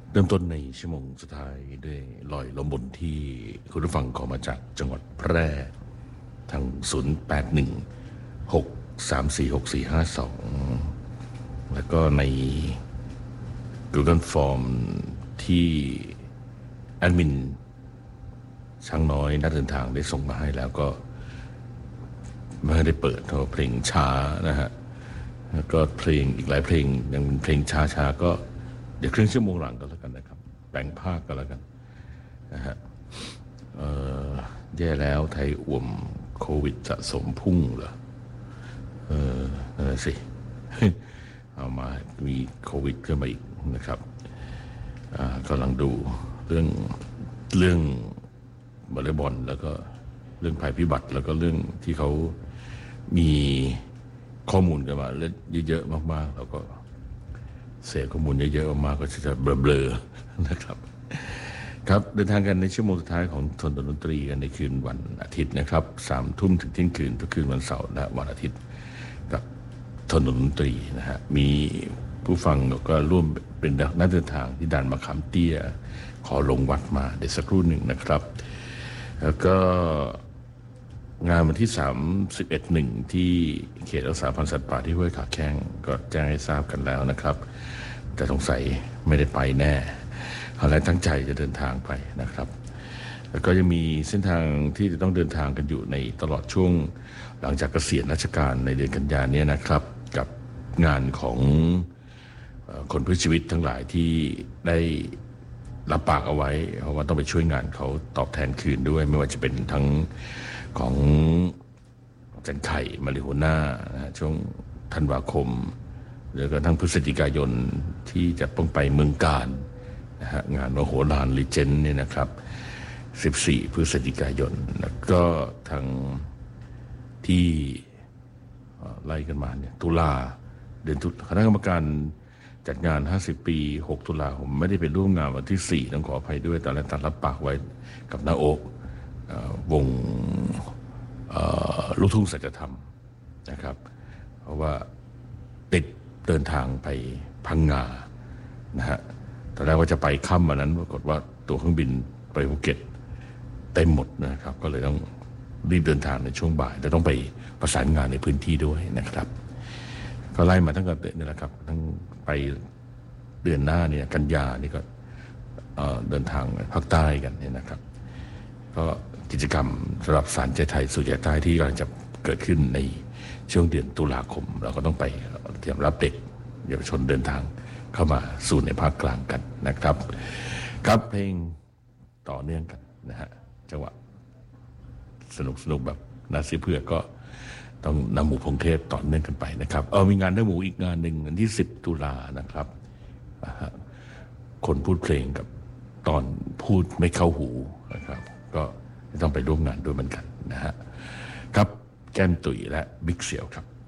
เริ่มต้นในชั่วโมงสุดท้ายด้วยลอยลมบนที่คุณผู้ฟังขอมาจากจังหวัดแพร่ทาง0816346452แล้วก็ใน Google Form ที่แอดมินช่างน้อยนักเดินทางได้ส่งมาให้แล้วก็ไม่ได้เปิดเพราะเพลงช้านะฮะแล้วก็เพลงอีกหลายเพลงยังเป็นเพลงช้าๆก็เดี๋ยวครึ่งชั่วโมงหลังก็แล้วกันนะครับแบ่งภาคก็แล้วกันนะฮะแย่แล้วไทยอ่วมโควิดสะสมพุ่งเหรอนั่นแหละสิเอามามีโควิดขึ้นมาอีกนะครับกำลังดูเรื่องวอลเลย์บอลแล้วก็เรื่องภัยพิบัติแล้วก็เรื่องที่เขามีข้อมูลกันมาเยอะๆมากๆแล้วก็เสพข้อมูลเยอะๆมากๆก็จะเบลอๆนะครับครับเดินทางกันในชั่วโมงสุดท้ายของทนดนตรีกันในคืนวันอาทิตย์นะครับ3 ทุ่มถึงเที่ยงคืนทุกคืนวันเสาร์และวันอาทิตย์กับทนดนตรีนะฮะมีผู้ฟังก็ร่วมเป็นนักเดินทางที่ด่านมะขามเตี้ยขอลงวัดมาเดี๋ยวสักครู่หนึ่งนะครับแล้วก็งานวันที่31/1ที่เขตรักษาพันธุ์สัตว์ป่าที่ห้วยขาแข้งก็แจ้งให้ทราบกันแล้วนะครับแต่สงสัยไม่ได้ไปแน่เอาละตั้งใจจะเดินทางไปนะครับแล้วก็ยังมีเส้นทางที่จะต้องเดินทางกันอยู่ในตลอดช่วงหลังจากเกษียณราชการในเดือนกันยายนนี้นะครับกับงานของคนเพื่อชีวิตทั้งหลายที่ได้รับปากเอาไว้เพราะว่าต้องไปช่วยงานเขาตอบแทนคืนด้วยไม่ว่าจะเป็นทั้งของจันไข่มาริโฮน่าช่วงธันวาคมแล้วก็ทั้งพฤศจิกายนที่จะต้องไปเมืองกาญนะฮะงานมโหฬารลีเจนเนี่ยนะครับ14 พฤศจิกายนแล้วก็ทางที่ไล่กันมาเนี่ยตุลาเดือนคณะกรรมการจัดงาน50 ปี6 ตุลาผมไม่ได้ไปร่วมงานวันที่4ต้องขออภัยด้วยแต่ละตัดรับปากไว้กับน้าโอ๊กวงลูกทุ่งสัจธรรมนะครับเพราะว่าติดเดินทางไปพังงานะฮะตอนแรกว่าจะไปค่ำวันนั้นปรากฏว่าตั๋วเครื่องบินไปภูเก็ตเต็มหมดนะครับก็เลยต้องรีบเดินทางในช่วงบ่ายแต่ต้องไปประสานงานในพื้นที่ด้วยนะครับก็ไล่มาตั้งแต่นี่แหละครับทั้งไปเดือนหน้าเนี่ยกันยานี่ก็เดินทางภาคใต้กันเนี่ยนะครับก็กิจกรรมสำหรับสารใจไทยสู่ใจใต้ที่กำลังจะเกิดขึ้นในช่วงเดือนตุลาคมเราก็ต้องไปเตรียมรับเด็กเยาวชนเดินทางเข้ามาสู่ในภาคกลางกันนะครับครับเพลงต่อเนื่องกันนะฮะจังหวะสนุกแบบนาซีเพื่อก็ต้องนำหมู่พงเทพต่อเนื่องกันไปนะครับมีงานน้ำหมูอีกงานหนึ่งวันที่10 ตุลานะครับคนพูดเพลงกับตอนพูดไม่เข้าหูนะครับก็ต้องไปร่วมงานด้วยเหมือนกันนะฮะครับแก้มตุ๋ยและบิ๊กเสี่ยวครับ